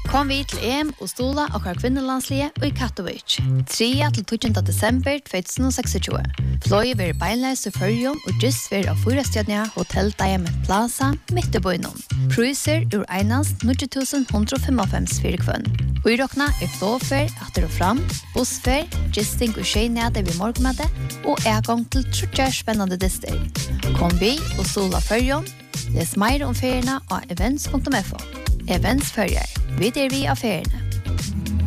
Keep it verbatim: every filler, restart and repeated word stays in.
Kom vi til E M og stola og hver kvinnelandslige og i Katowice. tredje til tjuende desember to tusen og seksogtjúgu. Fløy vil beinleis til Førjum og just vil av fyrastjødnia Hotel Diamond Plaza midt i bøynon. Priser ur einast nio tusen one hundred fifty-fem fyrir kvønn. Uirokna er flåfer, atter og fram, bussfer, gisting og skjeinede ved morgenmøte og ergang til trutjar spennende dister. Kom vi og stola Førjum. Les mer om feriene av events punktum f o. Events følger. Vi der vi av feriene.